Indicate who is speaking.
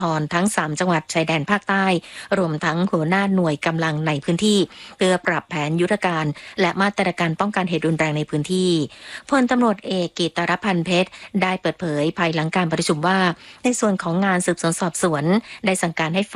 Speaker 1: ทั้ง3จังหวัดชายแดนภาคใต้รวมทั้งหัวหน้าหน่วยกำลังในพื้นที่เพื่อปรับแผนยุทธการและมาตรการป้องกันเหตุรุนแรงในพื้นที่พลตำรวจเอกกิตรพันธ์เพชรได้เปิดเผยภายหลังการประชุมว่าในส่วนของงานสืบสวนสอบสวนได้สั่งการให้